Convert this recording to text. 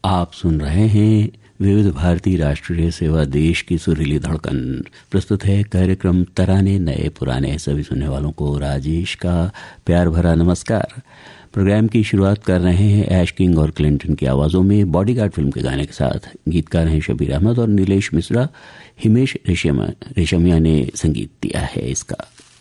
आप सुन रहे हैं विविध भारती राष्ट्रीय सेवा, देश की सुरीली धड़कन। प्रस्तुत है कार्यक्रम तराने नए पुराने। सभी सुनने वालों को राजेश का प्यार भरा नमस्कार। प्रोग्राम की शुरुआत कर रहे हैं ऐश किंग और क्लिंटन की आवाज़ों में बॉडीगार्ड फिल्म के गाने के साथ। गीतकार हैं शबीर अहमद और नीलेश मिश्रा। हिमेश रेशमिया ने संगीत दिया है इसका।